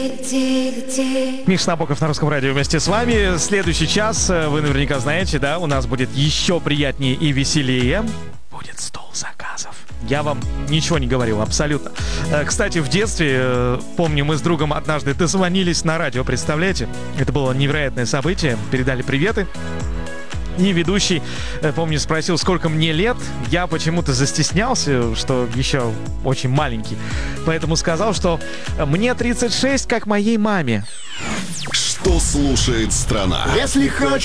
Миша Набоков на Русском радио вместе с вами. Следующий час, вы наверняка знаете, да, у нас будет еще приятнее и веселее. Будет стол заказов. Я вам ничего не говорил, абсолютно. Кстати, в детстве, помню, мы с другом однажды дозвонились на радио, представляете? Это было невероятное событие. Передали приветы. И ведущий, помню, спросил, сколько мне лет. Я почему-то застеснялся, что еще очень маленький. Поэтому сказал, что мне 36, как моей маме. Что слушает страна? Если хочешь